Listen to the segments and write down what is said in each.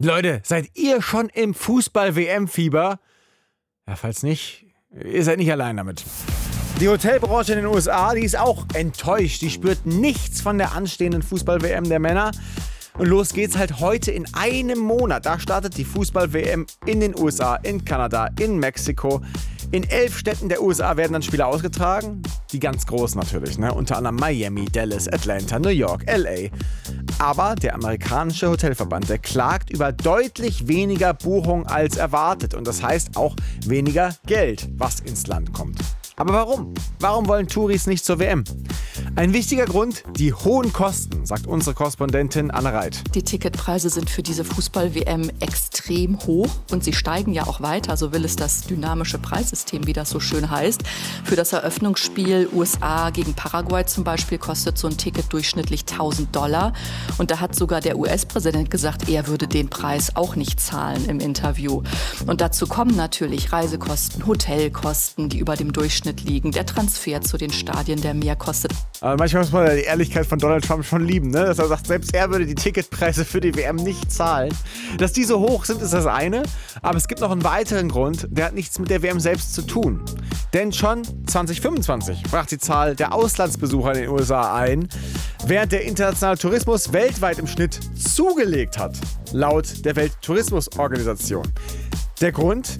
Leute, seid ihr schon im Fußball-WM-Fieber? Ja, falls nicht, ihr seid nicht allein damit. Die Hotelbranche in den USA, die ist auch enttäuscht. Die spürt nichts von der anstehenden Fußball-WM der Männer. Und los geht's halt heute in einem Monat. Da startet die Fußball-WM in den USA, in Kanada, in Mexiko. In 11 Städten der USA werden dann Spiele ausgetragen. Die ganz großen natürlich, ne? Unter anderem Miami, Dallas, Atlanta, New York, LA. Aber der amerikanische Hotelverband, der klagt über deutlich weniger Buchungen als erwartet. Und das heißt auch weniger Geld, was ins Land kommt. Aber warum? Warum wollen Touris nicht zur WM? Ein wichtiger Grund, die hohen Kosten, sagt unsere Korrespondentin Anne Reit. Die Ticketpreise sind für diese Fußball-WM extrem hoch und sie steigen ja auch weiter, so will es das dynamische Preissystem, wie das so schön heißt. Für das Eröffnungsspiel USA gegen Paraguay zum Beispiel kostet so ein Ticket durchschnittlich $1.000. Und da hat sogar der US-Präsident gesagt, er würde den Preis auch nicht zahlen im Interview. Und dazu kommen natürlich Reisekosten, Hotelkosten, die über dem Durchschnitt liegen, der Transfer zu den Stadien, der mehr kostet. Aber manchmal muss man die Ehrlichkeit von Donald Trump schon lieben, ne? Dass er sagt, selbst er würde die Ticketpreise für die WM nicht zahlen. Dass die so hoch sind, ist das eine. Aber es gibt noch einen weiteren Grund, der hat nichts mit der WM selbst zu tun. Denn schon 2025 brach die Zahl der Auslandsbesucher in den USA ein, während der internationale Tourismus weltweit im Schnitt zugelegt hat, laut der Welttourismusorganisation. Der Grund?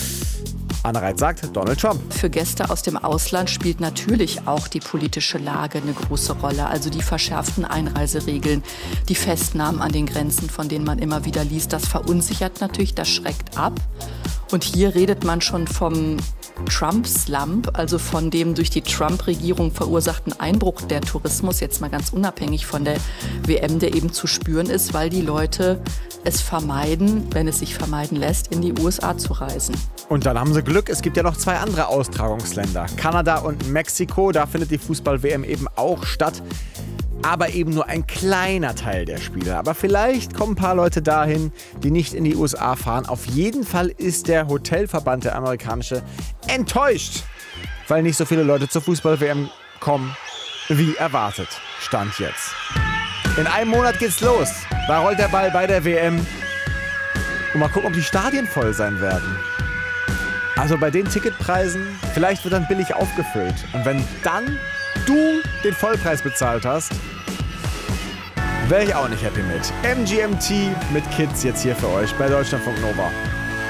Anne Reit sagt, Donald Trump. Für Gäste aus dem Ausland spielt natürlich auch die politische Lage eine große Rolle. Also die verschärften Einreiseregeln, die Festnahmen an den Grenzen, von denen man immer wieder liest, das verunsichert natürlich, das schreckt ab. Und hier redet man schon vom Trump-Slump, also von dem durch die Trump-Regierung verursachten Einbruch der Tourismus, jetzt mal ganz unabhängig von der WM, der eben zu spüren ist, weil die Leute es vermeiden, wenn es sich vermeiden lässt, in die USA zu reisen. Und dann haben sie Glück, es gibt ja noch 2 andere Austragungsländer, Kanada und Mexiko, da findet die Fußball-WM eben auch statt. Aber eben nur ein kleiner Teil der Spiele. Aber vielleicht kommen ein paar Leute dahin, die nicht in die USA fahren. Auf jeden Fall ist der Hotelverband, der amerikanische, enttäuscht, weil nicht so viele Leute zur Fußball-WM kommen, wie erwartet. Stand jetzt. In einem Monat geht's los. Da rollt der Ball bei der WM. Und mal gucken, ob die Stadien voll sein werden. Also bei den Ticketpreisen, vielleicht wird dann billig aufgefüllt. Und wenn dann du den Vollpreis bezahlt hast, wäre ich auch nicht happy mit. MGMT mit Kids jetzt hier für euch bei Deutschlandfunk Nova.